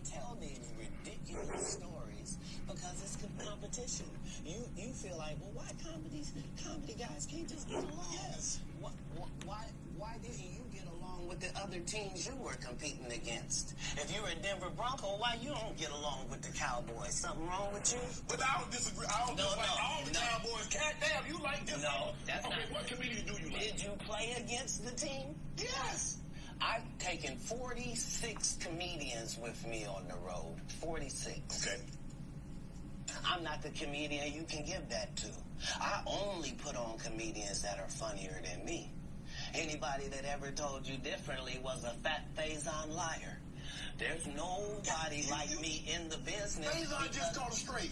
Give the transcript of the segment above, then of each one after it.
tell these ridiculous stories because it's competition. You feel like, well, why comedy guys can't just get along? Yes. Why didn't you get along with the other teams you were competing against? If you're a Denver Bronco, why you don't get along with the Cowboys? Something wrong with you? But I don't disagree. I don't like all the Cowboys. Cat damn, you like this? No, that's okay, not. What comedian do you like? Did you play against the team? Yes. I've taken 46 comedians with me on the road. 46. Okay. I'm not the comedian you can give that to. I only put on comedians that are funnier than me. Anybody that ever told you differently was a fat Faison liar. There's nobody like me in the business. Faison just called it straight.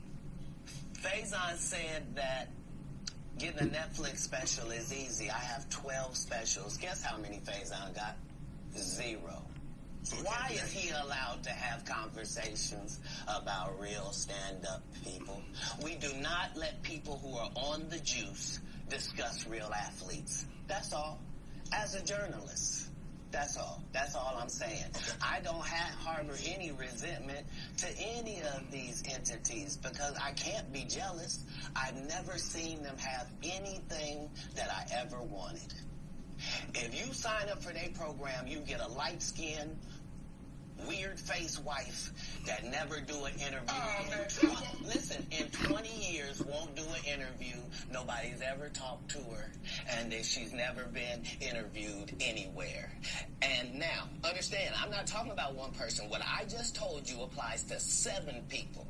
Faison said that getting a Netflix special is easy. I have 12 specials. Guess how many Faison got? 0. Why is he allowed to have conversations about real stand-up people? We do not let people who are on the juice discuss real athletes. That's all. As a journalist. That's all. That's all I'm saying. I don't harbor any resentment to any of these entities because I can't be jealous. I've never seen them have anything that I ever wanted. If you sign up for their program, you get a light-skinned, weird-faced wife that never do an interview. Listen, in 20 years, won't do an interview. Nobody's ever talked to her, and she's never been interviewed anywhere. And now, understand, I'm not talking about one person. What I just told you applies to 7 people.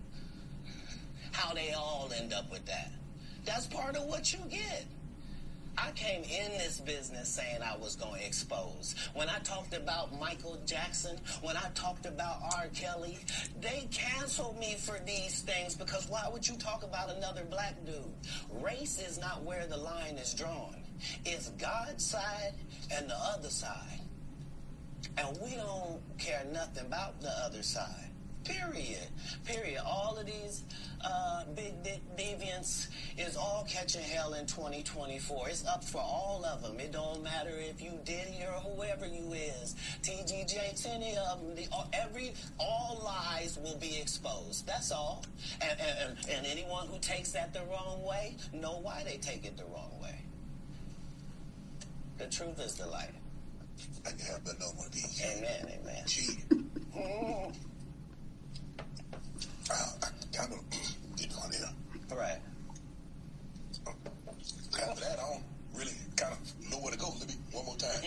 How they all end up with that. That's part of what you get. I came in this business saying I was going to expose. When I talked about Michael Jackson, when I talked about R. Kelly, they canceled me for these things because why would you talk about another black dude? Race is not where the line is drawn. It's God's side and the other side. And we don't care nothing about the other side. Period. All of these big deviants is all catching hell in 2024. It's up for all of them. It don't matter if you Diddy or whoever you is. T.G. Jakes, any of them. All lies will be exposed. That's all. And anyone who takes that the wrong way, know why they take it the wrong way. The truth is the light. I can have another one of these. Amen. Cheating. I kind of get on here. Right. After that, I don't really kind of know where to go. Let me one more time.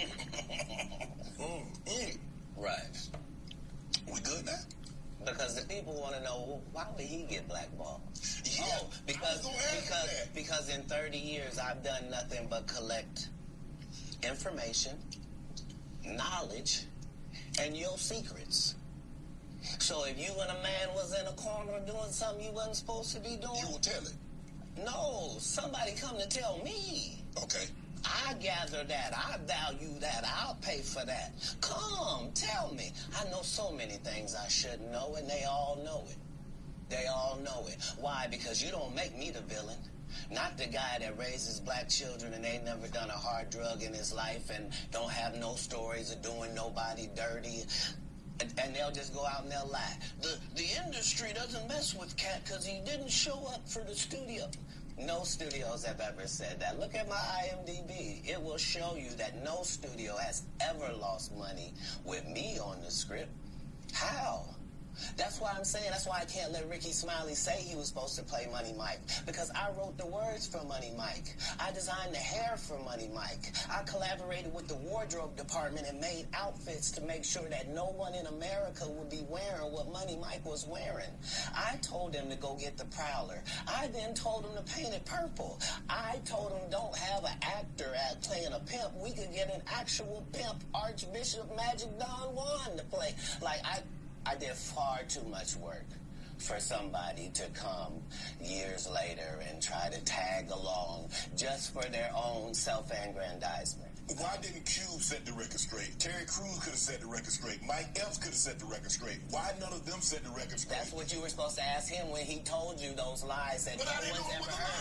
Right. We good now? Because the people want to know, why would he get blackballed? Yeah, oh, because in 30 years I've done nothing but collect information, knowledge, and your secrets. So if you and a man was in a corner doing something you wasn't supposed to be doing, you will tell it. No, somebody come to tell me. Okay. I gather that. I value that. I'll pay for that. Come, tell me. I know so many things I shouldn't know, and they all know it. They all know it. Why? Because you don't make me the villain. Not the guy that raises black children and ain't never done a hard drug in his life and don't have no stories of doing nobody dirty. And they'll just go out and they'll lie. The industry doesn't mess with Cat because he didn't show up for the studio. No studios have ever said that. Look at my IMDb. It will show you that no studio has ever lost money with me on the script. How? That's why I'm saying, that's why I can't let Ricky Smiley say he was supposed to play Money Mike. Because I wrote the words for Money Mike. I designed the hair for Money Mike. I collaborated with the wardrobe department and made outfits to make sure that no one in America would be wearing what Money Mike was wearing. I told him to go get the Prowler. I then told him to paint it purple. I told him don't have an actor at playing a pimp. We could get an actual pimp, Archbishop Magic Don Juan, to play. Like, I did far too much work for somebody to come years later and try to tag along just for their own self-aggrandizement. Why didn't Cube set the record straight? Terry Crews could have set the record straight. Mike Epps could have set the record straight. Why none of them set the record straight? That's what you were supposed to ask him when he told you those lies that but no one's ever heard.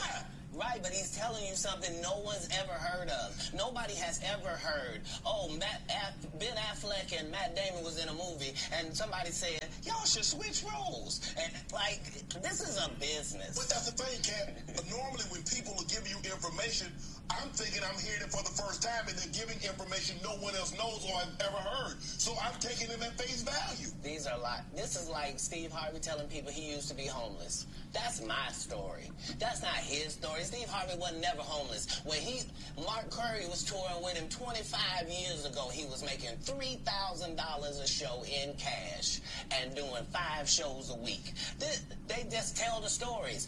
Right, but he's telling you something no one's ever heard of. Nobody has ever heard, oh, Ben Affleck and Matt Damon was in a movie, and somebody said, y'all should switch roles. And, like, this is a business. But that's the thing, Cat. Normally when people will give you information, I'm thinking I'm hearing it for the first time, and they're giving information no one else knows or I've ever heard. So I'm taking them at face value. These are this is like Steve Harvey telling people he used to be homeless. That's my story. That's not his story. Steve Harvey wasn't never homeless. When Mark Curry was touring with him 25 years ago, he was making $3,000 a show in cash and doing 5 shows a week. They just tell the stories.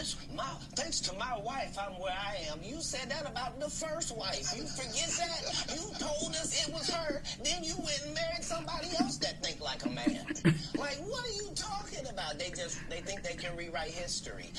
Thanks to my wife, I'm where I am. You said that about the first wife. You forget that? You told us it was her. Then you went and married somebody else that think like a man. Like, what are you talking about? They think they can rewrite history.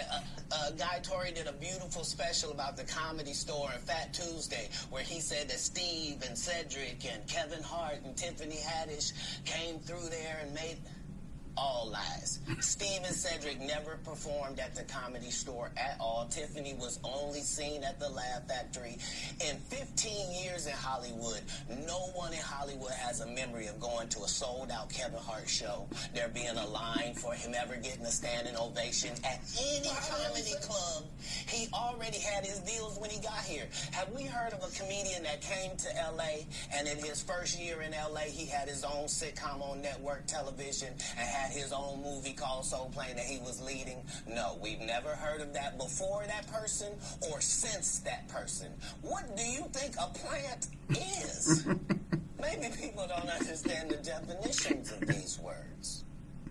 Guy Torrey did a beautiful special about the Comedy Store and Fat Tuesday, where he said that Steve and Cedric and Kevin Hart and Tiffany Haddish came through there and made... All lies. Steve and Cedric never performed at the Comedy Store at all. Tiffany was only seen at the Laugh Factory. In 15 years in Hollywood, no one in Hollywood has a memory of going to a sold-out Kevin Hart show, there being a line for him ever getting a standing ovation at any comedy club. He already had his deals when he got here. Have we heard of a comedian that came to L.A. and in his first year in L.A. he had his own sitcom on network television and had his own movie called Soul Plane that he was leading? No, we've never heard of that before that person or since that person. What do you think a plant is? Maybe people don't understand the definitions of these words.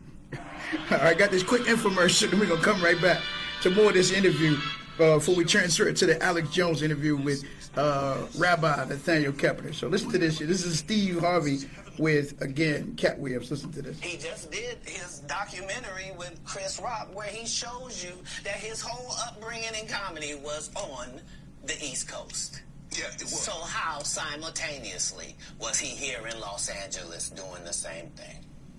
All right, got this quick infomercial, and we're going to come right back to more of this interview before we transfer it to the Alex Jones interview with Rabbi Nathaniel Kepner. So listen to this shit. This is Steve Harvey with, again, Cat Williams. Listen to this. He just did his documentary with Chris Rock where he shows you that his whole upbringing in comedy was on the East Coast. Yeah, it was. So how simultaneously was he here in Los Angeles doing the same thing?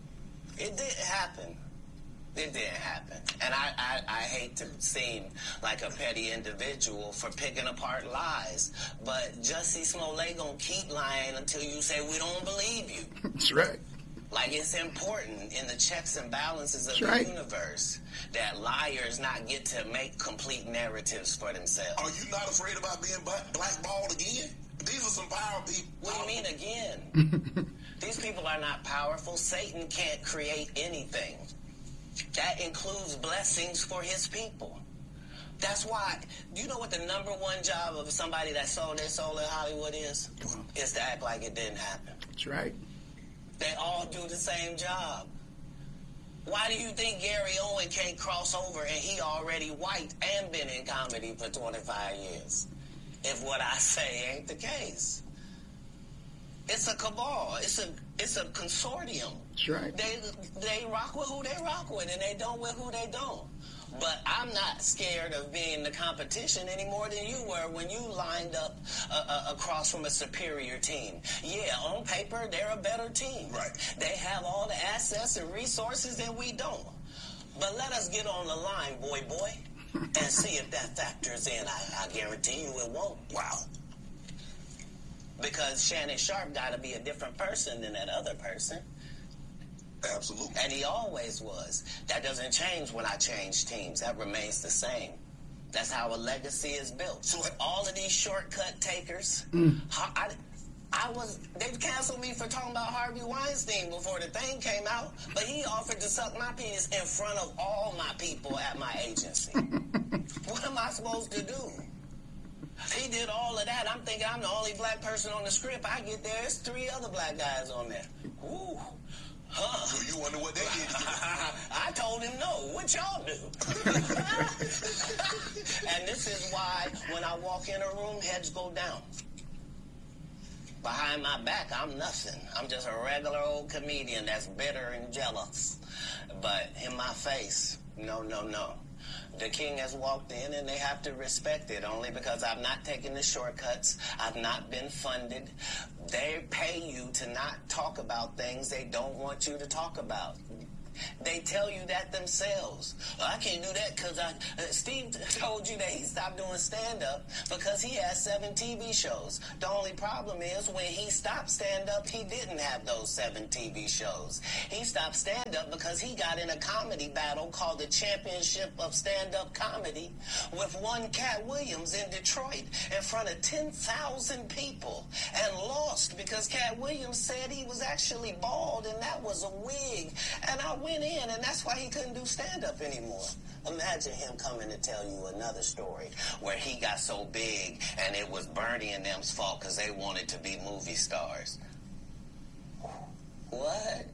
It didn't happen. It didn't happen. And I hate to seem like a petty individual for picking apart lies, but Jussie Smollett gonna keep lying until you say we don't believe you. That's right. Like, it's important in the checks and balances of the universe that liars not get to make complete narratives for themselves. Are you not afraid about being blackballed again? These are some power people. What do you mean again? These people are not powerful. Satan can't create anything. That includes blessings for his people. That's why, do you know what the number one job of somebody that sold their soul in Hollywood is? Is to act like it didn't happen. That's right. They all do the same job. Why do you think Gary Owen can't cross over and he already white and been in comedy for 25 years? If what I say ain't the case. It's a cabal. It's a consortium. That's right. They rock with who they rock with, and they don't with who they don't. But I'm not scared of being the competition any more than you were when you lined up across from a superior team. Yeah, on paper, they're a better team. Right. They have all the assets and resources that we don't. But let us get on the line, boy, and see if that factors in. I guarantee you it won't. Wow. Because Shannon Sharp got to be a different person than that other person. Absolutely. And he always was. That doesn't change when I change teams. That remains the same. That's how a legacy is built. So all of these shortcut takers, they canceled me for talking about Harvey Weinstein before the thing came out, but he offered to suck my penis in front of all my people at my agency. What am I supposed to do? He did all of that. I'm thinking I'm the only black person on the script. I get there, there's 3 other black guys on there. Ooh. Huh. So you wonder what they did to you? I told him no. What y'all do? And this is why when I walk in a room, heads go down. Behind my back, I'm nothing. I'm just a regular old comedian that's bitter and jealous. But in my face, no. The king has walked in and they have to respect it only because I've not taken the shortcuts. I've not been funded. They pay you to not talk about things they don't want you to talk about. They tell you that themselves. I can't do that because Steve told you that he stopped doing stand-up because he has 7 TV shows. The only problem is when he stopped stand-up, he didn't have those 7 TV shows. He stopped stand-up because he got in a comedy battle called the Championship of Stand-Up Comedy with one Cat Williams in Detroit in front of 10,000 people and lost because Cat Williams said he was actually bald and that was a wig. And I went in, and that's why he couldn't do stand-up anymore. Imagine him coming to tell you another story where he got so big and it was Bernie and them's fault because they wanted to be movie stars. What?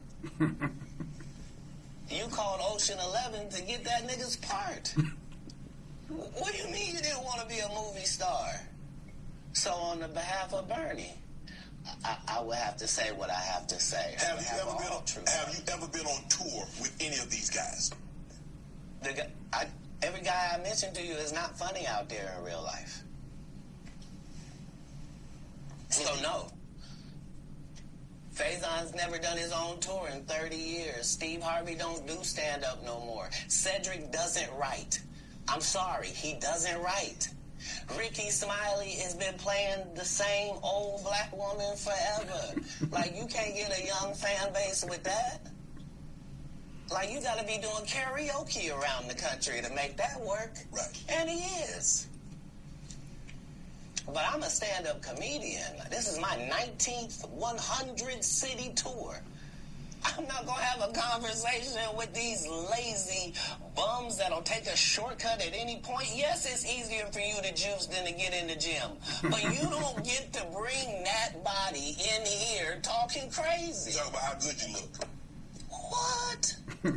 You called Ocean 11 to get that nigga's part. What do you mean you didn't want to be a movie star? So on the behalf of Bernie, I would have to say what I have to say. Have you ever been on tour with any of these guys? Every guy I mentioned to you is not funny out there in real life. So no. Faison's never done his own tour in 30 years. Steve Harvey don't do stand-up no more. Cedric doesn't write. I'm sorry, he doesn't write. Ricky Smiley has been playing the same old black woman forever. Like, you can't get a young fan base with that. Like, you gotta be doing karaoke around the country to make that work. Right. And he is. But I'm a stand-up comedian. This is my 19th 100-city tour. I'm not going to have a conversation with these lazy bums that'll take a shortcut at any point. Yes, it's easier for you to juice than to get in the gym. But you don't get to bring that body in here talking crazy. Talk about how good you look. What?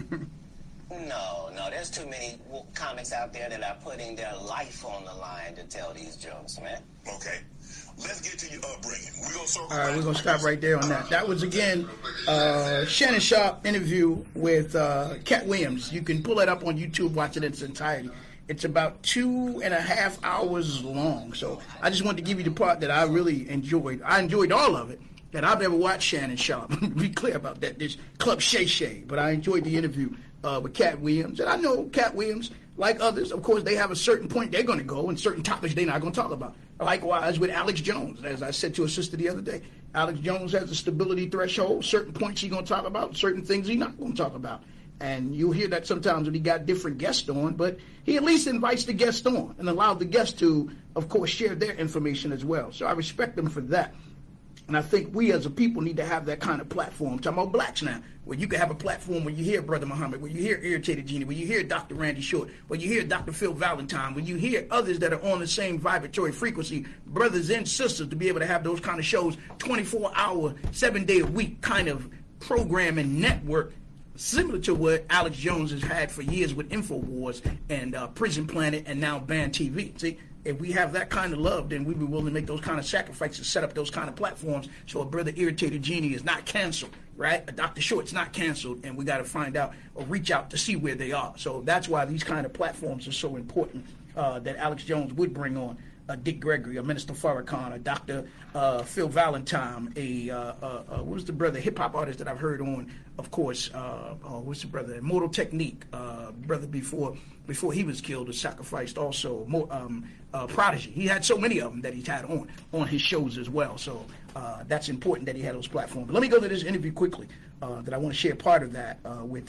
No, there's too many comics out there that are putting their life on the line to tell these jokes, man. Okay. Let's get to your upbringing. All right, we're going to stop right there on that. That was, again, Shannon Sharpe interview with Cat Williams. You can pull it up on YouTube, watch it in its entirety. It's about 2.5 hours long. So I just wanted to give you the part that I really enjoyed. I enjoyed all of it. That I've never watched Shannon Sharpe. Be clear about that. There's Club Shay Shay. But I enjoyed the interview with Cat Williams. And I know Cat Williams, like others, of course, they have a certain point they're going to go and certain topics they're not going to talk about. Likewise with Alex Jones, as I said to a sister the other day. Alex Jones has a stability threshold. Certain points he's going to talk about, certain things he's not going to talk about. And you'll hear that sometimes when he got different guests on, but he at least invites the guests on and allowed the guests to, of course, share their information as well. So I respect them for that. And I think we as a people need to have that kind of platform. I'm talking about blacks now, where you can have a platform where you hear Brother Muhammad, where you hear Irritated Genie, where you hear Dr. Randy Short, where you hear Dr. Phil Valentine, when you hear others that are on the same vibratory frequency, brothers and sisters, to be able to have those kind of shows, 24-hour, 7-day-a-week kind of program and network, similar to what Alex Jones has had for years with InfoWars and Prison Planet and now Band TV. See? If we have that kind of love, then we'd be willing to make those kind of sacrifices, set up those kind of platforms so a Brother Irritated Genie is not canceled, right? A Dr. Short's not canceled, and we got to find out or reach out to see where they are. So that's why these kind of platforms are so important that Alex Jones would bring on Dick Gregory, a Minister Farrakhan, a Dr. Phil Valentine, what was the brother, hip-hop artist that I've heard on, of course, what's the brother, Immortal Technique, brother before he was killed or sacrificed also, Prodigy. He had so many of them that he's had on his shows as well. So that's important that he had those platforms. But let me go to this interview quickly that I want to share part of that with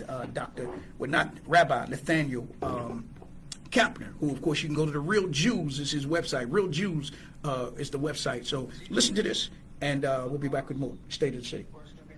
Rabbi Nathaniel Kapner, who, of course, you can go to the Real Jews is his website. Real Jews is the website. So listen to this, and we'll be back with more State of the City.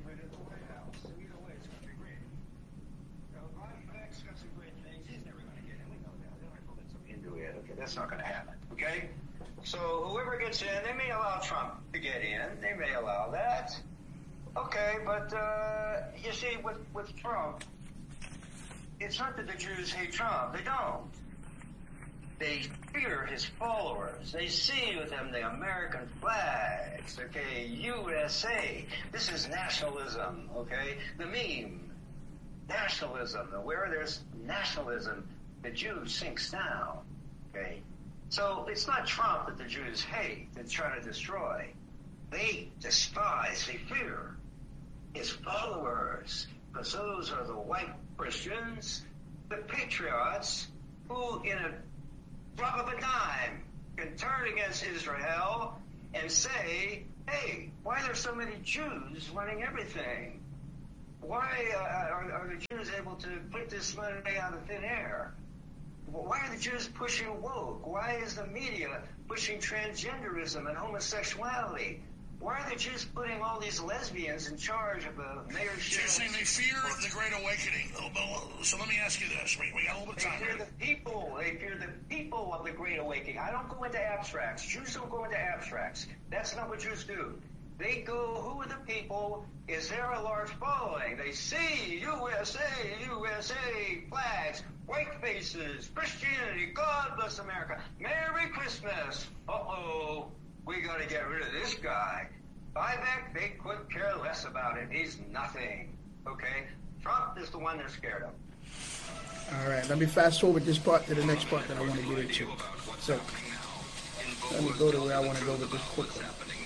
That's not going to happen, okay? So whoever gets in, they may allow Trump to get in. They may allow that. Okay, but you see, with Trump, it's not that the Jews hate Trump. They don't. They fear his followers. They see with him the American flags, okay? USA. This is nationalism, okay? The meme. Nationalism. Where there's nationalism, the Jew sinks down. Okay, so it's not Trump that the Jews hate, they're trying to destroy. They despise, they fear his followers those are the white Christians, the patriots, who in a drop of a dime can turn against Israel and say, hey, why are there so many Jews running everything? Why are the Jews able to put this money out of thin air? Why are the Jews pushing woke? Why is the media pushing transgenderism and homosexuality? Why are the Jews putting all these lesbians in charge of a mayorship? You're saying they fear the Great Awakening. So let me ask you this. We got a little bit of time. They fear the people. They fear the people of the Great Awakening. I don't go into abstracts. Jews don't go into abstracts. That's not what Jews do. They go, who are the people? Is there a large following? They see USA, USA flags, white faces, Christianity, God bless America, Merry Christmas. Uh-oh, we got to get rid of this guy. Vivek, they couldn't care less about it. He's nothing. Okay? Trump is the one they're scared of. All right, let me fast forward this part to the next part that I want to get into. So, let me go to where I want to go with this quickly.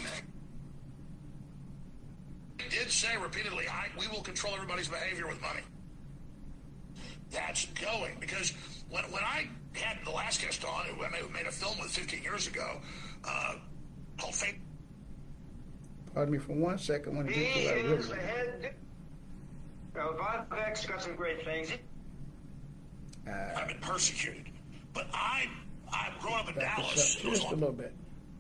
Did say repeatedly, we will control everybody's behavior with money. That's going, because when I had the last guest on, who I made a film with 15 years ago, called Fake. Pardon me for 1 second. I want to get to that He real is the head. Vivek's got some great things. I've been persecuted, but I'm growing up in Dallas. Just a little bit.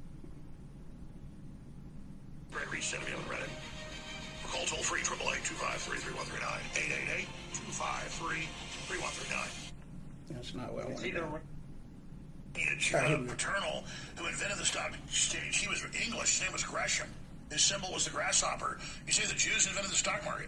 Great reset if you haven't read it. Call toll free 888-253-3139. 888-253-3139. That's not what I want to do. Paternal, who invented the stock exchange. He was English. His name was Gresham. His symbol was the grasshopper. You say the Jews invented the stock market?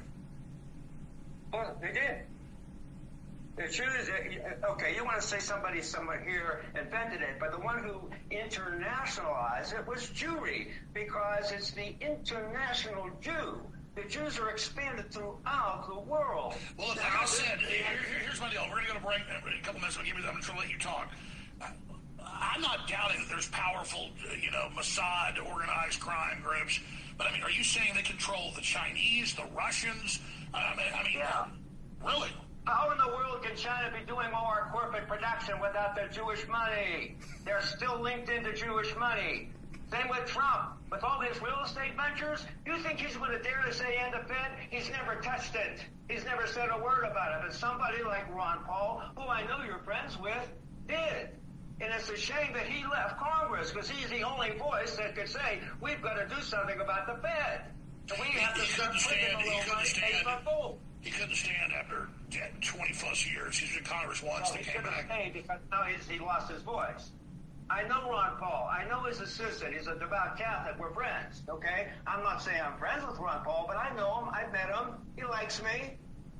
Well, they did. The Jews, okay, you want to say somebody somewhere here invented it, but the one who internationalized it was Jewry, because it's the international Jew. The Jews are expanded throughout the world. Well, like I said, here's my deal. We're going to go to break in a couple minutes. I'm going to let you talk. I'm not doubting that there's powerful, Mossad, organized crime groups. But, are you saying they control the Chinese, the Russians? Yeah. Really? How in the world can China be doing all our corporate production without their Jewish money? They're still linked into Jewish money. Same with Trump. With all his real estate ventures, you think he's going to dare to say end the Fed? He's never touched it. He's never said a word about it. But somebody like Ron Paul, who I know you're friends with, did. And it's a shame that he left Congress, because he's the only voice that could say, we've got to do something about the Fed. And we have to start putting a little money in the gold. He couldn't stand after 20-plus years. He's been in Congress once. They came back. Because now he lost his voice. I know Ron Paul. I know his assistant. He's a devout Catholic. We're friends, okay? I'm not saying I'm friends with Ron Paul, but I know him. I've met him. He likes me.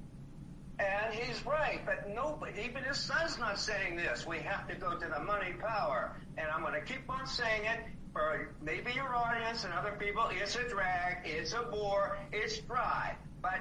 And he's right. But nobody, even his son's not saying this. We have to go to the money power. And I'm going to keep on saying it for maybe your audience and other people. It's a drag. It's a bore. It's dry. But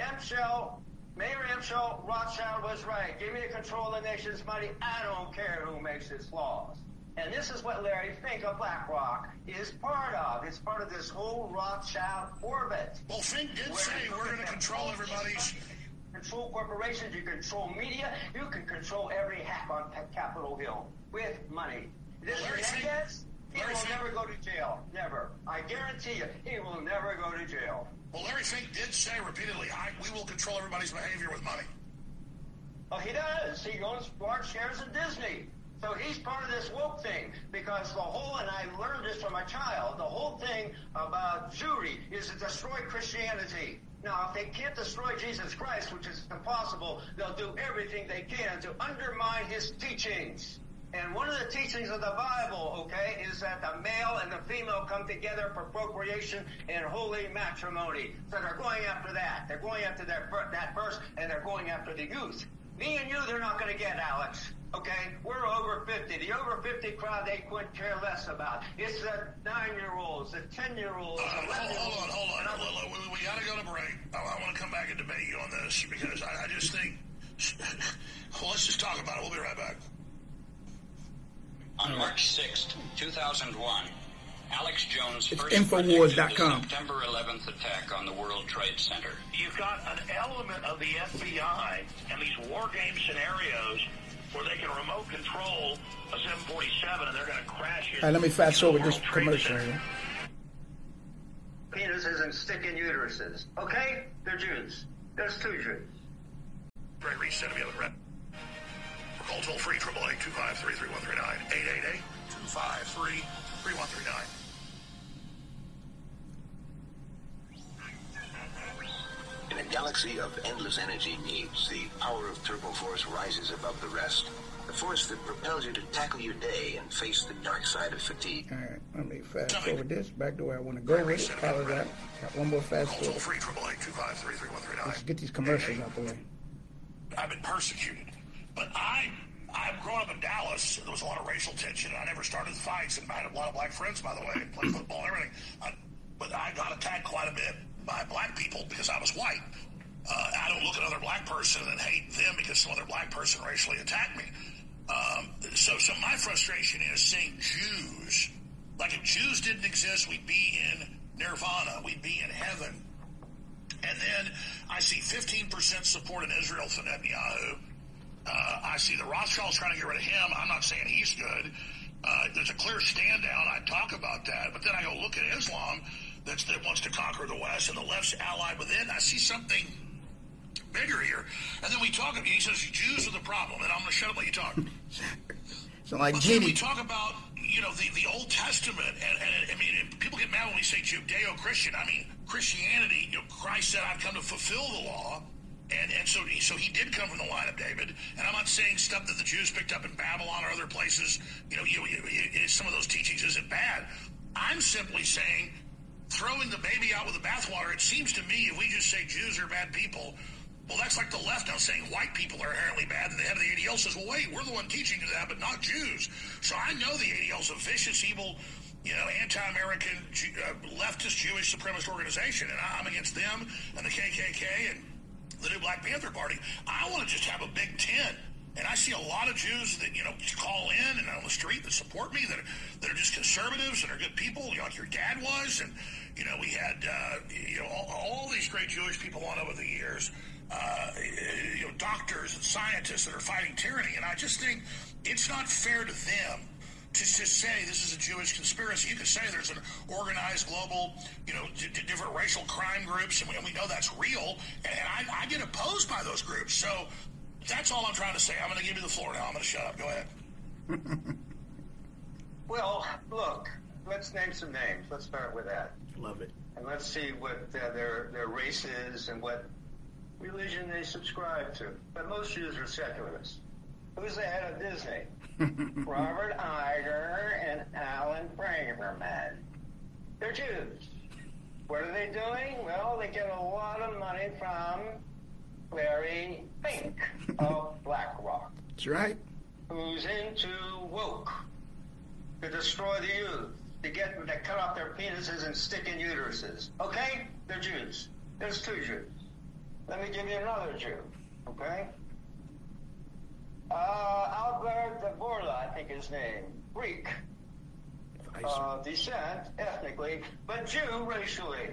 Mayor Amschel Rothschild was right. Give me the control of the nation's money. I don't care who makes its laws. And this is what Larry Fink of BlackRock is part of. It's part of this whole Rothschild orbit. Well, Fink did say we're going to control everybody's... Control corporations, you control media, you can control every hack on Capitol Hill with money. This Hernandez, he will never go to jail. Never. I guarantee you, he will never go to jail. Well, Larry Fink did say repeatedly, we will control everybody's behavior with money. Well, he does. He owns large shares in Disney. So he's part of this woke thing, because the whole, and I learned this from a child, the whole thing about Jewry is to destroy Christianity. Now, if they can't destroy Jesus Christ, which is impossible, they'll do everything they can to undermine his teachings. And one of the teachings of the Bible, okay, is that the male and the female come together for procreation and holy matrimony. So they're going after that. They're going after that verse, and they're going after the youth. Me and you, they're not going to get, Alex. Okay? We're over 50. The over 50 crowd, they couldn't care less about. It's the 9-year-olds, the 10-year-olds. Hold on. We got to go to break. I want to come back and debate you on this, because I just think... Well, let's just talk about it. We'll be right back. On March 6th, 2001, Alex Jones It's first Infowars.com. predicted the September 11th attack on the World Trade Center. You've got an element of the FBI and these war game scenarios where they can remote control a 747 and they're going to crash it. All right, let me fast forward this World Trade commercial Center. here. Penises and sticking uteruses. Okay? They're Jews. There's 2 Jews. Great reset of the other red. Call toll free 888-253-3139. 888-253-3139. In a galaxy of endless energy needs, the power of Turbo Force rises above the rest. The force that propels you to tackle your day and face the dark side of fatigue. All right, let me fast forward this back to where I want to go with it. Follow that. Got one more fast Call toll forward. free 888-253-3139. Let's get these commercials out the way. I've been persecuted, but I'm growing up in Dallas. There was a lot of racial tension, and I never started fights. And I had a lot of black friends, by the way, and played football and everything. But I got attacked quite a bit by black people because I was white. I don't look at another black person and hate them because some other black person racially attacked me. So my frustration is seeing Jews. Like if Jews didn't exist, we'd be in nirvana. We'd be in heaven. And then I see 15% support in Israel for Netanyahu. I see the Rothschilds trying to get rid of him. I'm not saying he's good. There's a clear stand down. I talk about that. But then I go look at Islam that wants to conquer the West, and the left's allied with it. I see something bigger here. And then we talk about, he says Jews are the problem, and I'm going to shut up and let you talk. So like But then we Genie. talk about, the Old Testament, and I mean, people get mad when we say Judeo-Christian. I mean, Christianity, Christ said, I've come to fulfill the law, and so he did come from the line of David, and I'm not saying stuff that the Jews picked up in Babylon or other places, some of those teachings isn't bad. I'm simply saying, throwing the baby out with the bathwater, it seems to me if we just say Jews are bad people, well, that's like the left now saying white people are inherently bad, and the head of the ADL says, well, wait, we're the one teaching you that, but not Jews. So I know the ADL's a vicious, evil, anti-American, leftist, Jewish supremacist organization, and I'm against them and the KKK and the new Black Panther Party. I want to just have a Big Ten. And I see a lot of Jews that, call in and on the street that support me, that are just conservatives and are good people, like your dad was. And, we had, all these great Jewish people on over the years, doctors and scientists that are fighting tyranny. And I just think it's not fair to them to just say this is a Jewish conspiracy. You could say there's an organized global, different racial crime groups, and we know that's real. And I get opposed by those groups. So that's all I'm trying to say. I'm going to give you the floor now. I'm going to shut up. Go ahead. Well, look, let's name some names. Let's start with that. Love it. And let's see what their race is and what religion they subscribe to. But most Jews are secularists. Who's the head of Disney? Robert Iger and Alan Braverman. They're Jews. What are they doing? Well, they get a lot of money from Larry Fink of BlackRock. That's right. Who's into woke, to destroy the youth, to get them to cut off their penises and stick in uteruses. Okay? They're Jews. There's 2 Jews. Let me give you another Jew. Okay? Albert Bourla, I think his name. Greek. Descent, ethnically, but Jew racially.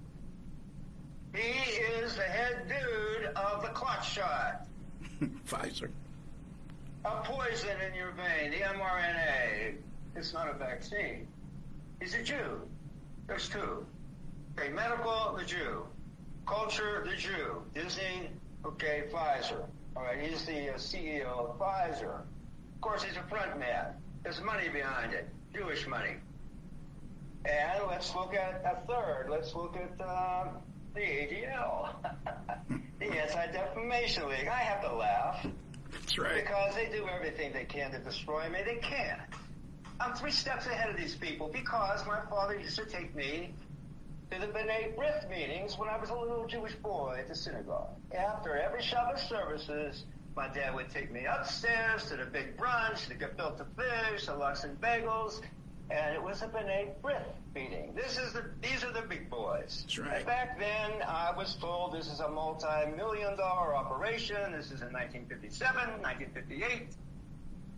He is the head dude of the clot shot. Pfizer. A poison in your vein, the mRNA. It's not a vaccine. He's a Jew. There's 2. Okay, medical, the Jew. Culture, the Jew. Disney, okay, Pfizer. All right, he's the CEO of Pfizer. Of course, he's a front man. There's money behind it, Jewish money. And let's look at a third. Let's look at the ADL, the Anti-Defamation League. I have to laugh. That's right. Because they do everything they can to destroy me. They can't. I'm 3 steps ahead of these people because my father used to take me to the B'nai B'rith meetings when I was a little Jewish boy at the synagogue. After every Shabbos services, my dad would take me upstairs to the big brunch, the gefilte fish, the lox and bagels, and it was a B'nai B'rith meeting. These are the big boys. That's right. And back then, I was told this is a multi-million-dollar operation. This is in 1957, 1958.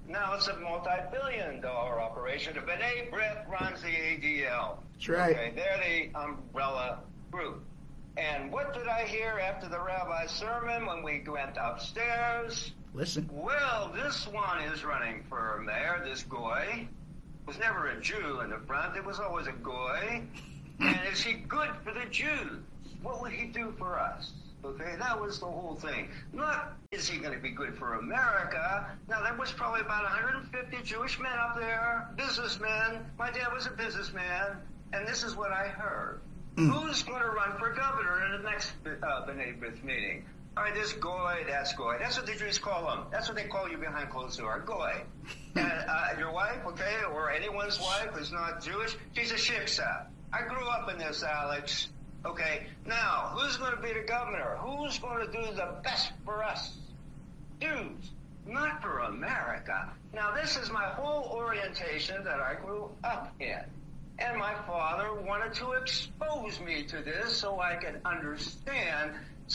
Now it's a multi-billion-dollar operation. The B'nai B'rith runs the ADL. That's right. Okay, they're the umbrella group. And what did I hear after the rabbi's sermon when we went upstairs? Listen. Well, this one is running for mayor, this goy. Was never a Jew in the front. It was always a goy. And is he good for the Jews? What would he do for us? Okay, that was the whole thing. Not, is he going to be good for America? Now, there was probably about 150 Jewish men up there, businessmen. My dad was a businessman, and this is what I heard. Who's going to run for governor in the next B'nai B'rith meeting? All right, this goy, that's goy. That's what the Jews call them. That's what they call you behind closed door, goy. And your wife, okay, or anyone's wife who's not Jewish, she's a shiksa. I grew up in this, Alex. Okay, now, who's going to be the governor? Who's going to do the best for us? Jews, not for America. Now, this is my whole orientation that I grew up in. And my father wanted to expose me to this so I could understand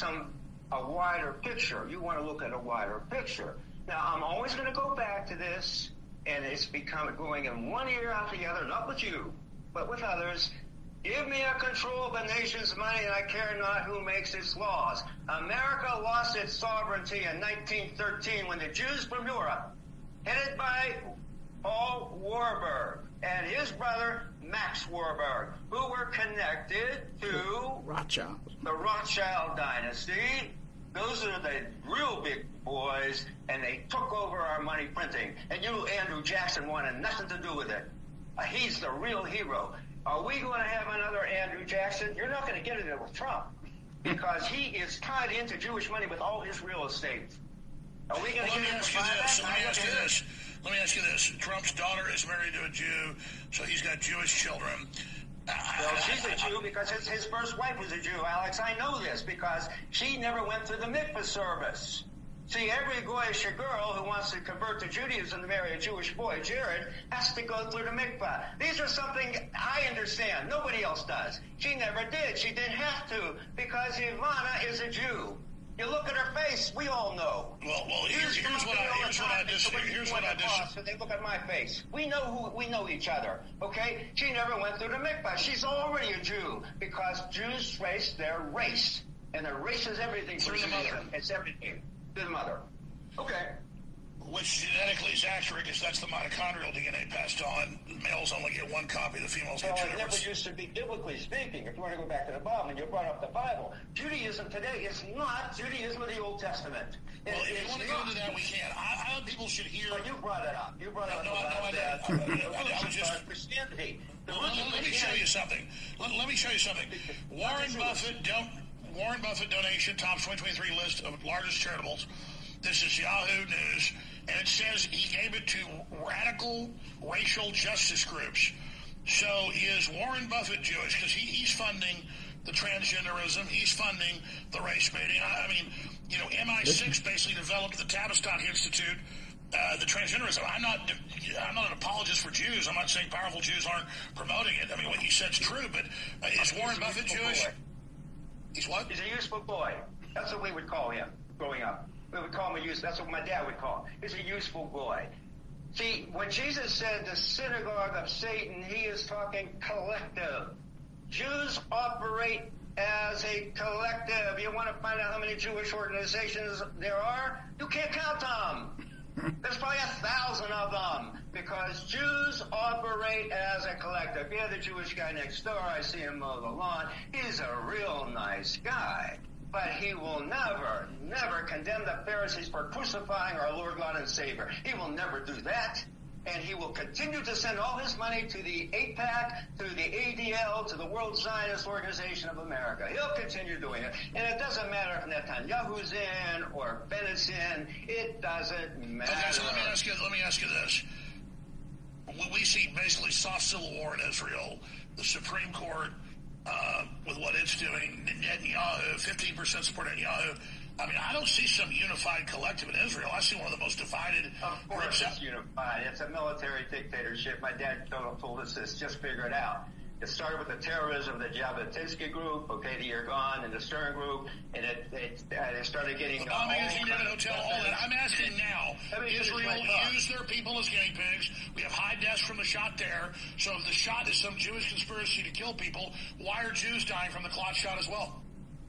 a wider picture. You want to look at a wider picture. Now, I'm always going to go back to this, and it's going in one ear out the other, not with you, but with others. Give me a control of a nation's money, and I care not who makes its laws. America lost its sovereignty in 1913 when the Jews from Europe, headed by Paul Warburg and his brother Max Warburg, who were connected to Rothschild. The Rothschild dynasty. Those are the real big boys, and they took over our money printing. And you, Andrew Jackson, wanted nothing to do with it. He's the real hero. Are we going to have another Andrew Jackson? You're not going to get it with Trump, because he is tied into Jewish money with all his real estate. Are we going to get into that? Let me ask you this. Trump's daughter is married to a Jew, so he's got Jewish children. Well, she's a Jew because his first wife was a Jew, Alex. I know this because she never went through the mikvah service. See, every Goyish girl who wants to convert to Judaism to marry a Jewish boy, Jared, has to go through the mikvah. These are something I understand. Nobody else does. She never did. She didn't have to because Ivana is a Jew. You look at her face, we all know. Well, here's what I disagree. They look at my face. We know each other. Okay? She never went through the mikvah. She's already a Jew because Jews trace their race, and their race is everything through the mother. It's everything through the mother. Okay. Which genetically is accurate because that's the mitochondrial DNA passed on. Males only get one copy, the females get two. Well, it never used to be, biblically speaking, if you want to go back to the Bible, and you brought up the Bible. Judaism today is not Judaism of the Old Testament. Well, if you want to go into that, we can. I think people should hear... Well, you brought it up. I was just... Christianity. Let me show you something. Let me show you something. Warren Buffett donation, top 2023 list of largest charitables. This is Yahoo News, and it says he gave it to radical racial justice groups. So is Warren Buffett Jewish? Because he's funding the transgenderism. He's funding the race baiting. I mean, you know, MI6 basically developed the Tavistock Institute, the transgenderism. I'm not an apologist for Jews. I'm not saying powerful Jews aren't promoting it. I mean, what he said's true, but is Warren Buffett Jewish? He's what? He's a useful boy. That's what we would call him growing up. We would call him a useful. That's what my dad would call him. He's a useful boy. See, when Jesus said the synagogue of Satan, he is talking collective. Jews operate as a collective. You want to find out how many Jewish organizations there are? You can't count them. There's probably 1,000 of them because Jews operate as a collective. Yeah, the Jewish guy next door, I see him mow the lawn. He's a real nice guy. But he will never, never condemn the Pharisees for crucifying our Lord God and Savior. He will never do that. And he will continue to send all his money to the AIPAC, to the ADL, to the World Zionist Organization of America. He'll continue doing it. And it doesn't matter if Netanyahu's in or Bennett's in. It doesn't matter. Okay, so let me ask you this. We see basically soft civil war in Israel. The Supreme Court, with what it's doing, Netanyahu, 15% support Netanyahu. I mean, I don't see some unified collective in Israel. I see one of the most divided groups. It's unified. It's a military dictatorship. My dad told us this. Just figure it out. It started with the terrorism of the Jabotinsky group, okay, the Yergon and the Stern group, and it started getting... The bombing in the hotel, all that. I'm asking now, Israel used their their people as guinea pigs. We have high deaths from the shot there. So if the shot is some Jewish conspiracy to kill people, why are Jews dying from the clot shot as well?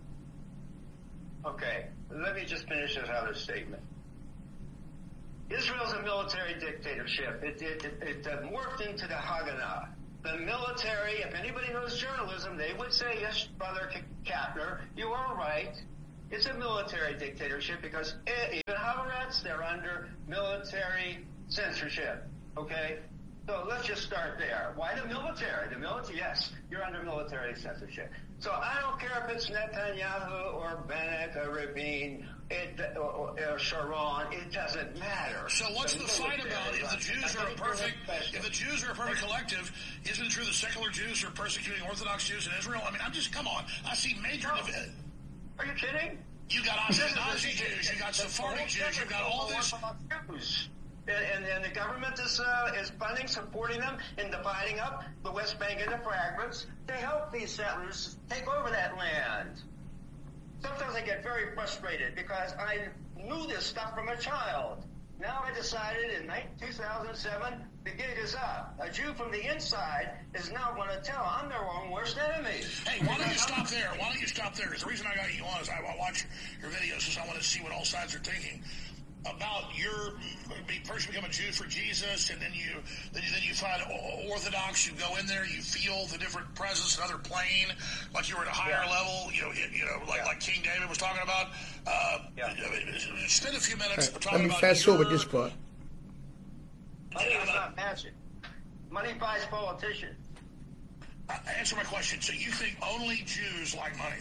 Okay, let me just finish this other statement. Israel's a military dictatorship. It morphed into the Haganah. The military, if anybody knows journalism, they would say, yes, Brother Kapner, you are right. It's a military dictatorship because even Haaretz, they're under military censorship. Okay? So let's just start there. Why the military? The military, yes, you're under military censorship. So I don't care if it's Netanyahu or Bennett or Rabin or Sharon, it doesn't matter. So what's the fight about if the Jews are a perfect collective? Isn't it true that secular Jews are persecuting Orthodox Jews in Israel? I mean, come on. I see major division. Are you kidding? You got Ashkenazi Jews, you got Sephardic Jews, you got all this. And the government is funding, supporting them in dividing up the West Bank into fragments to help these settlers take over that land. Sometimes I get very frustrated because I knew this stuff from a child. Now I decided in 2007, the gig is up. A Jew from the inside is now going to tell I'm their own worst enemy. Hey, why don't you stop there? Because the reason I got you on is I watch your videos is I want to see what all sides are thinking about your first become a Jew for Jesus, and then you find Orthodox. You go in there, you feel the different presence, another plane, like you were at a higher level. Like King David was talking about. Spend a few minutes talking let me about. Fast forward this part. Money is not magic. Money buys politicians. Answer my question. So you think only Jews like money?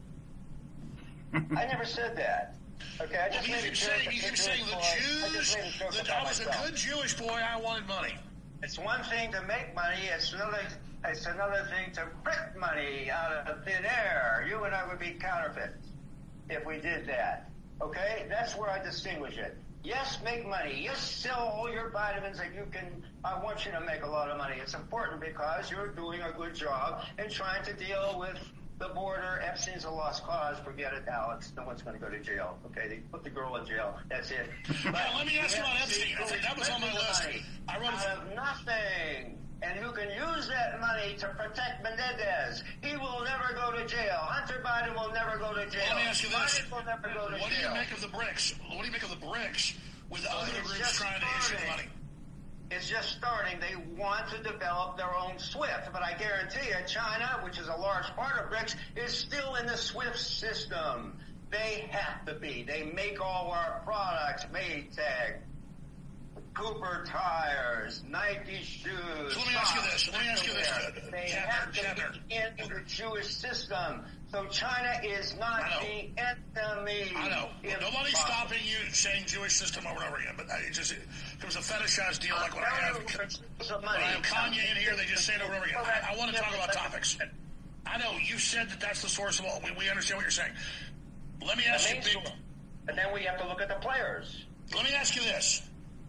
I never said that. Okay, I just you keep saying the Jews. I was a good Jewish boy. I wanted money. It's one thing to make money. It's another thing to print money out of thin air. You and I would be counterfeits if we did that. Okay, that's where I distinguish it. Yes, make money. Yes, sell all your vitamins that you can. I want you to make a lot of money. It's important because you're doing a good job in trying to deal with the border. Epstein's a lost cause. Forget it, Alex. No one's going to go to jail. Okay, they put the girl in jail. That's it. But let me ask you about Epstein. That was on my list. I wrote out of nothing. And who can use that money to protect Menendez? He will never go to jail. Hunter Biden will never go to jail. Let me ask you this. Biden will never go to what jail. Do you make of the BRICS? What do you make of the BRICS with other groups trying to issue the money? It's just starting. They want to develop their own SWIFT, but I guarantee you, China, which is a large part of BRICS, is still in the SWIFT system. They have to be. They make all our products, Maytag, Cooper tires, Nike shoes. So let me ask you this. They have to be in the Jewish system. So China is not the enemy. I know. Nobody's stopping you saying Jewish system over and over again, but it was a fetishized deal like when I have Kanye in here, they just say it over and over again. I want to talk about topics. I know you said that's the source of all. We understand what you're saying. Let me ask you. And then we have to look at the players. Let me ask you this.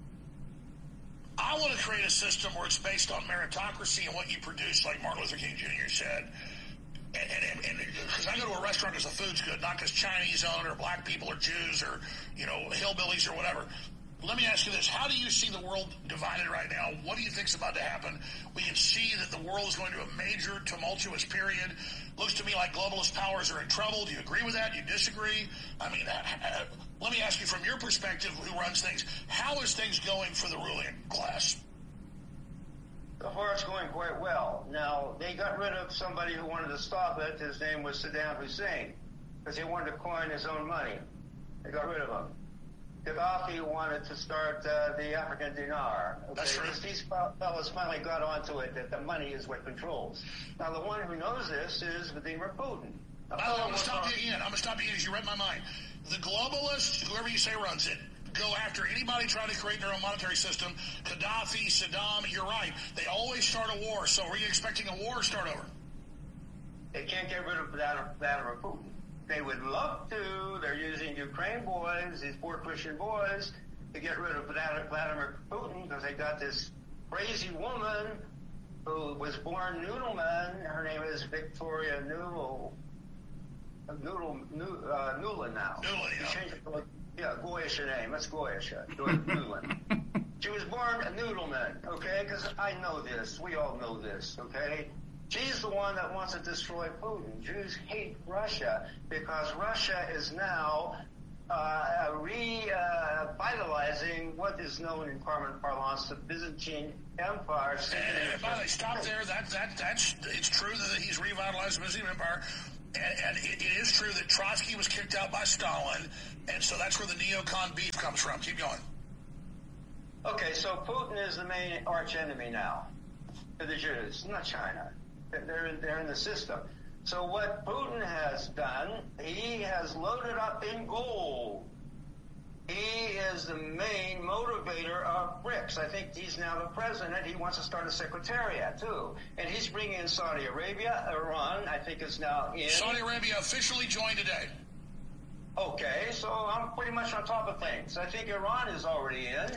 I want to create a system where it's based on meritocracy and what you produce, like Martin Luther King Jr. said. And because I go to a restaurant because the food's good, not because Chinese own or black people or Jews or, hillbillies or whatever. Let me ask you this. How do you see the world divided right now? What do you think's about to happen? We can see that the world is going to a major tumultuous period. Looks to me like globalist powers are in trouble. Do you agree with that? Do you disagree? I mean, let me ask you from your perspective, who runs things, how is things going for the ruling class? So far, it's going quite well. Now, they got rid of somebody who wanted to stop it. His name was Saddam Hussein, because he wanted to coin his own money. They got rid of him. Gaddafi wanted to start the African dinar. Okay? That's true. These fellows finally got onto it that the money is what controls. Now, the one who knows this is Vladimir Putin. I'm going to stop you again. Because you read my mind. The globalists, whoever you say runs it, go after anybody trying to create their own monetary system. Gaddafi, Saddam, you're right. They always start a war. So are you expecting a war to start over? They can't get rid of Vladimir Putin. They would love to. They're using Ukraine boys, these poor Christian boys, to get rid of Vladimir Putin because they got this crazy woman who was born Noodleman. Her name is Victoria Nuland now. Nuland, She changed it to Goyish name. That's Goyish. Nuland. She was born a Noodleman, okay? Because I know this. We all know this, okay? She's the one that wants to destroy Putin. Jews hate Russia because Russia is now revitalizing what is known in common parlance the Byzantine Empire. By the way, stop there. It's true that he's revitalized the Byzantine Empire. And it is true that Trotsky was kicked out by Stalin, and so that's where the neocon beef comes from. Keep going. Okay, so Putin is the main arch enemy now to the Jews, not China. They're in the system. So what Putin has done, he has loaded up in gold. He is the main motivator of BRICS. I think he's now the president. He wants to start a secretariat, too. And he's bringing in Saudi Arabia. Iran, I think, is now in. Saudi Arabia officially joined today. Okay, so I'm pretty much on top of things. I think Iran is already in.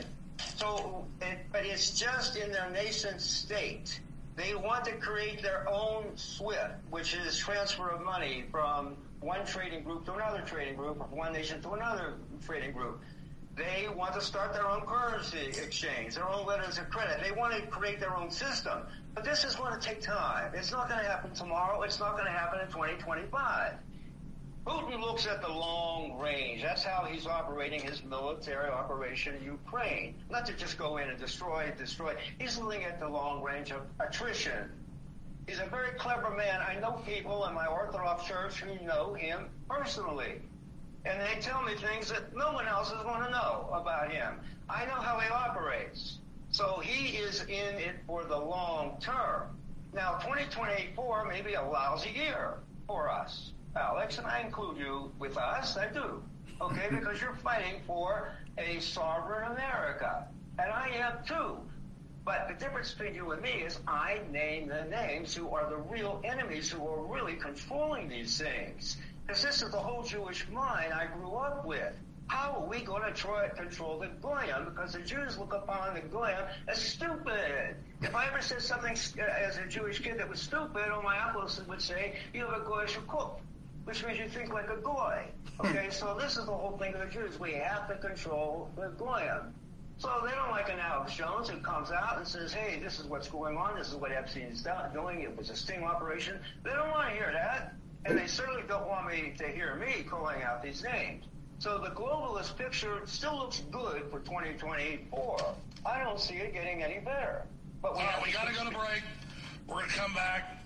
But it's just in their nascent state. They want to create their own SWIFT, which is transfer of money from one trading group to another trading group, from one nation to another trading group. They want to start their own currency exchange, their own letters of credit. They want to create their own system. But this is going to take time. It's not going to happen tomorrow. It's not going to happen in 2025. Putin looks at the long range. That's how he's operating his military operation in Ukraine. Not to just go in and destroy. He's looking at the long range of attrition. He's a very clever man. I know people in my Orthodox church who know him personally. And they tell me things that no one else is going to know about him. I know how he operates. So he is in it for the long term. Now, 2024 may be a lousy year for us, Alex, and I include you with us. I do. Okay, because you're fighting for a sovereign America. And I am too. But the difference between you and me is I name the names who are the real enemies who are really controlling these things. Because this is the whole Jewish mind I grew up with. How are we going to try to control the Goyim? Because the Jews look upon the Goyim as stupid. If I ever said something as a Jewish kid that was stupid, or my uncle would say, you have a Goyish cook, which means you think like a Goy. Okay, so this is the whole thing of the Jews. We have to control the Goyim. So they don't like an Alex Jones who comes out and says, hey, this is what's going on. This is what Epstein's doing. It was a sting operation. They don't want to hear that. And they certainly don't want me to hear me calling out these names. So the globalist picture still looks good for 2024. I don't see it getting any better. But we got to go to break. We're going to come back.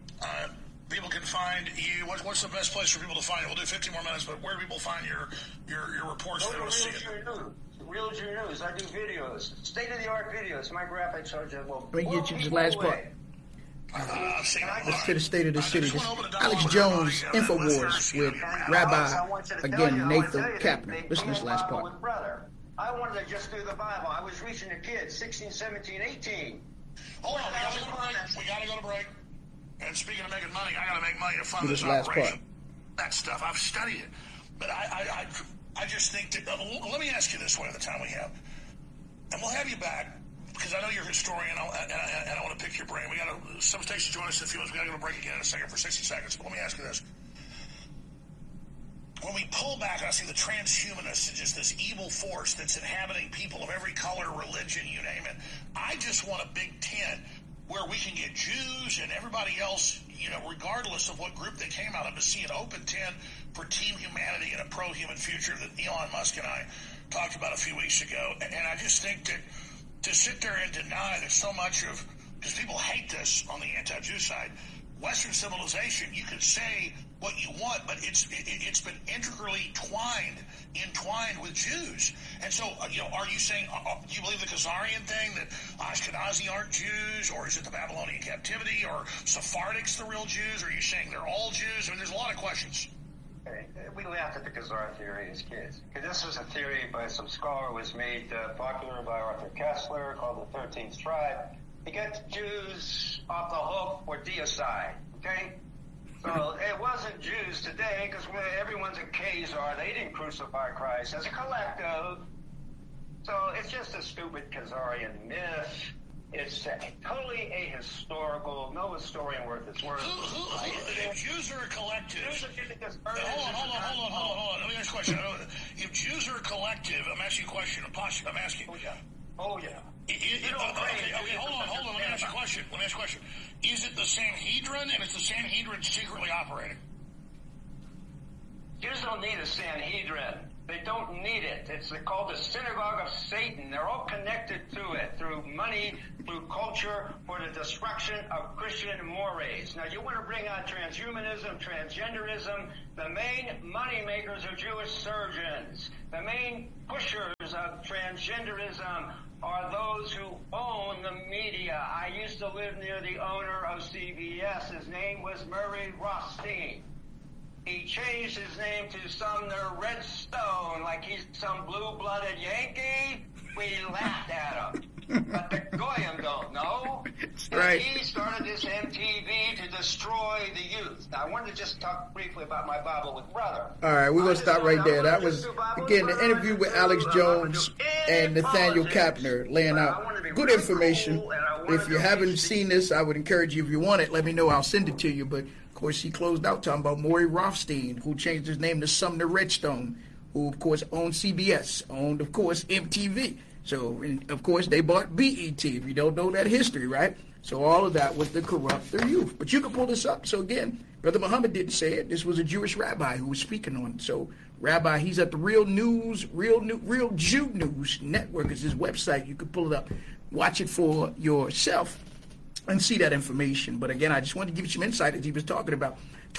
People can find you. What's the best place for people to find you? We'll do 15 more minutes, but where do people find your reports? Go to Real Jew News. I do videos, state-of-the-art videos. My graphics are just, well, let me get you this last part. Let's to the state of the city. This Alex Jones InfoWars with Rabbi, again, Nathan Kapner. Listen to this last part. I wanted to just do the Bible. I was reaching the kids, 16, 17, 18. Hold on, we got to go to break. And speaking of making money, I got to make money to fund this last operation. Part. That stuff, I've studied it. But I just think that, let me ask you this one at the time we have. And we'll have you back, because I know you're a historian, and I want to pick your brain. We got some stations join us in a few minutes. We got to go to break again in a second for 60 seconds. But let me ask you this. When we pull back, I see the transhumanists and just this evil force that's inhabiting people of every color, religion, you name it. I just want a big tent where we can get Jews and everybody else, regardless of what group they came out of, to see an open tent for Team Humanity and a pro-human future that Elon Musk and I talked about a few weeks ago. And I just think that to sit there and deny that so much of, because people hate this on the anti-Jew side, Western civilization, you can say what you want, but it's been integrally entwined with Jews. And so, are you saying, do you believe the Khazarian thing, that Ashkenazi aren't Jews, or is it the Babylonian captivity, or Sephardics the real Jews? Or are you saying they're all Jews? I mean, there's a lot of questions. We laughed at the Khazar theory as kids. This was a theory by some scholar who was made popular by Arthur Kessler called the 13th tribe. He gets Jews off the hook for deicide, okay? So it wasn't Jews today, because everyone's a Khazar. They didn't crucify Christ as a collective. So it's just a stupid Khazarian myth. It's totally ahistorical. No historian worth its worth. If Jews are a collective... Hold on. Let me ask you a question. If Jews are a collective, I'm asking you a question. I'm asking. Oh, yeah. Okay, hold on. Let me ask you a question. Is it the Sanhedrin, and is the Sanhedrin secretly operating? Jews don't need a Sanhedrin. They don't need it. It's called the synagogue of Satan. They're all connected to it through money, through culture, for the destruction of Christian mores. Now, you want to bring on transhumanism, transgenderism. The main money makers are Jewish surgeons. The main pushers of transgenderism are those who own the media. I used to live near the owner of CBS. His name was Murray Rothstein. He changed his name to Sumner Redstone, like he's some blue-blooded Yankee. We laughed at him. But the Goyim don't know. That's right. He started this MTV to destroy the youth. Now, I wanted to just talk briefly about my Bible with Brother. All right, we're going to stop right there. That was, again, the interview with Alex Jones and Nathaniel Kapner, laying out good information. If you haven't seen this, I would encourage you, if you want it, let me know. I'll send it to you. But, of course, he closed out talking about Maury Rothstein, who changed his name to Sumner Redstone, who, of course, owned CBS, owned, of course, MTV. So, and of course, they bought BET, if you don't know that history, right? So all of that was to corrupt their youth. But you can pull this up. So, again, Brother Muhammad didn't say it. This was a Jewish rabbi who was speaking on it. So, Rabbi, he's at the Real Jew News Network is his website. You can pull it up, watch it for yourself, and see that information. But, again, I just wanted to give you some insight as he was talking about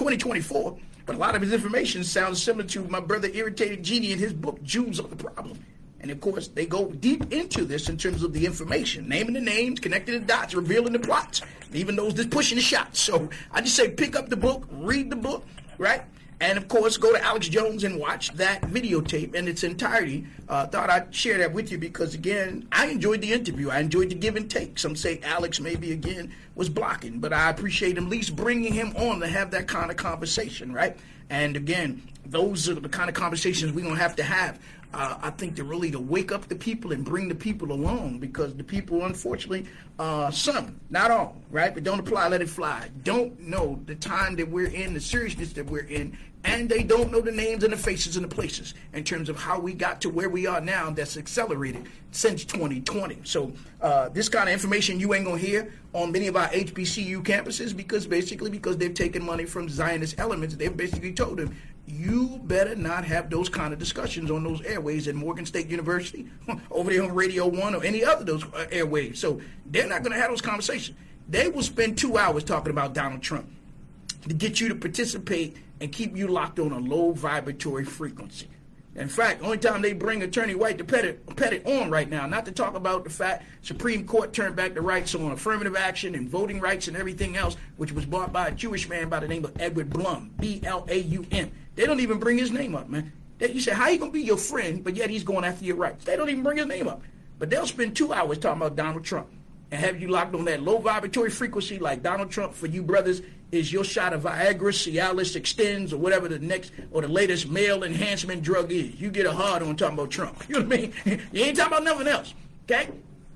2024. But a lot of his information sounds similar to my brother Irritated Genie in his book, Jews Are the Problem. And, of course, they go deep into this in terms of the information, naming the names, connecting the dots, revealing the plots, even those that's pushing the shots. So I just say pick up the book, read the book, right? And, of course, go to Alex Jones and watch that videotape in its entirety. Thought I'd share that with you because, again, I enjoyed the interview. I enjoyed the give and take. Some say Alex maybe, again, was blocking. But I appreciate him at least bringing him on to have that kind of conversation, right? And, again, those are the kind of conversations we're going to have. I think to wake up the people and bring the people along because the people, unfortunately, some, not all, right, but don't apply, let it fly, don't know the time that we're in, the seriousness that we're in, and they don't know the names and the faces and the places in terms of how we got to where we are now that's accelerated since 2020. So this kind of information you ain't going to hear on many of our HBCU campuses because they've taken money from Zionist elements. They've basically told them, you better not have those kind of discussions on those airways at Morgan State University, over there on Radio 1 or any other of those airwaves. So they're not going to have those conversations. They will spend 2 hours talking about Donald Trump to get you to participate and keep you locked on a low vibratory frequency. In fact, only time they bring Attorney White to Pettit on right now, not to talk about the fact Supreme Court turned back the rights on affirmative action and voting rights and everything else, which was bought by a Jewish man by the name of Edward Blum, B-L-A-U-M. They don't even bring his name up, man. You say, how you going to be your friend, but yet he's going after your rights? They don't even bring his name up. But they'll spend 2 hours talking about Donald Trump and have you locked on that low vibratory frequency like Donald Trump for you brothers is your shot of Viagra, Cialis, Extends, or whatever the next or the latest male enhancement drug is. You get a hard on talking about Trump. You know what I mean? You ain't talking about nothing else, okay?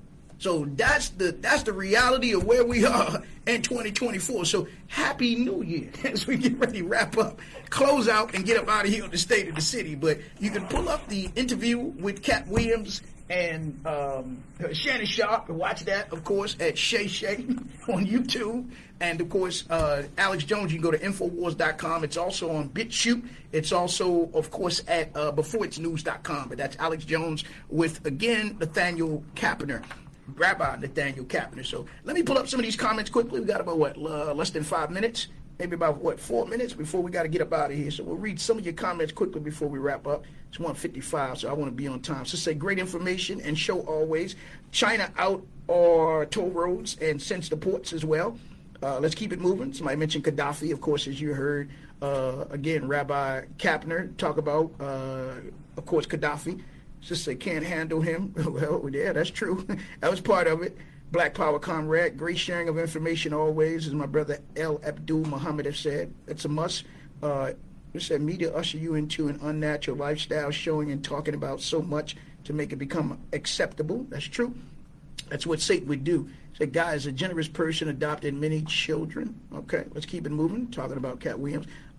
So that's the reality of where we are in 2024. So happy New Year as we get ready to wrap up, close out, and get up out of here on the state of the city. But you can pull up the interview with Cat Williams and Shannon Sharp and watch that, of course, at Shay Shay on YouTube. And, of course, Alex Jones, you can go to Infowars.com. It's also on BitChute. It's also, of course, at BeforeIt'sNews.com. But that's Alex Jones with, again, Nathaniel Kapner. Rabbi Nathaniel Kapner. So let me pull up some of these comments quickly. We got about, less than 5 minutes, maybe about, 4 minutes before we got to get up out of here. So we'll read some of your comments quickly before we wrap up. It's 1:55, so I want to be on time. So say great information and show always. China out our toll roads and since the ports as well. Let's keep it moving. Somebody mentioned Gaddafi, of course, as you heard. Again, Rabbi Kapner talk about, of course, Gaddafi. Just they can't handle him. Well, yeah, that's true. That was part of it. Black Power Comrade, great sharing of information always, as my brother El Abdul Muhammad have said. It's a must. It said media usher you into an unnatural lifestyle, showing and talking about so much to make it become acceptable. That's true. That's what Satan would do. Said, guy is a generous person, adopted many children. Okay, let's keep it moving. Talking about Cat Williams.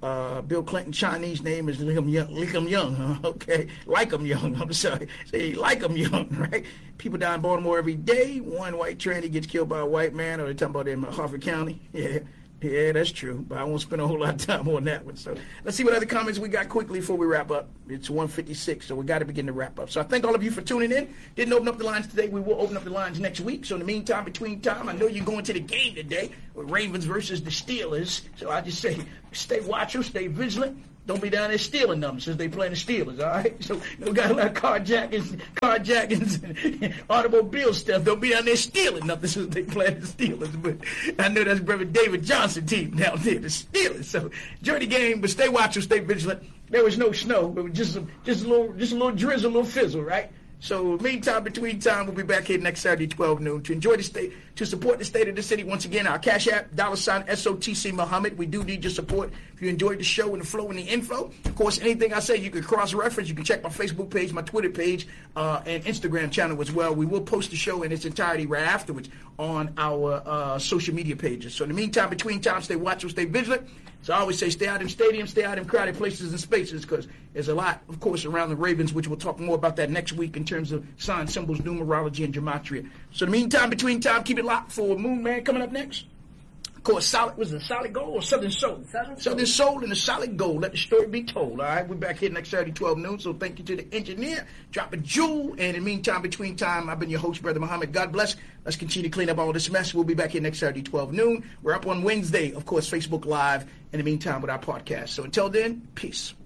Bill Clinton Chinese name is Lickum Young, huh? Okay, Lickum Young, I'm sorry. Say Lickum Young, right? People die in Baltimore every day. One white tranny gets killed by a white man, or they're talking about in Harford County. Yeah, that's true, but I won't spend a whole lot of time on that one. So let's see what other comments we got quickly before we wrap up. It's 1:56, so we got to begin to wrap up. So I thank all of you for tuning in. Didn't open up the lines today. We will open up the lines next week. So in the meantime, between time, I know you're going to the game today with Ravens versus the Steelers. So I just say stay watchful, stay vigilant. Don't be down there stealing them since they playing the Steelers, all right? So we got a lot of carjackings and automobile stuff. Don't be down there stealing nothing since they playing the Steelers. But I know that's Brother David Johnson team down there, the Steelers. So enjoy the game, but stay watchful, stay vigilant. There was no snow. It was just a little drizzle, a little fizzle, right? So meantime, between time, we'll be back here next Saturday, 12 noon, to enjoy the state, to support the state of the city. Once again, our Cash App, $SOTC Muhammad. We do need your support. If you enjoyed the show and the flow and the info, of course, anything I say, you can cross-reference. You can check my Facebook page, my Twitter page, and Instagram channel as well. We will post the show in its entirety right afterwards on our social media pages. So in the meantime, between time, stay watchful, stay vigilant. So I always say stay out in stadiums, stay out in crowded places and spaces, because there's a lot, of course, around the Ravens, which we'll talk more about that next week in terms of signs, symbols, numerology, and gematria. So in the meantime, between time, keep it locked for Moon Man coming up next. Of course, Solid Gold or Southern Soul? Southern Soul and the Solid Gold. Let the story be told, all right? We're back here next Saturday, 12 noon, so thank you to the engineer. Drop a jewel. And in the meantime, between time, I've been your host, Brother Muhammad. God bless. Let's continue to clean up all this mess. We'll be back here next Saturday, 12 noon. We're up on Wednesday, of course, Facebook Live. In the meantime, with our podcast. So until then, peace.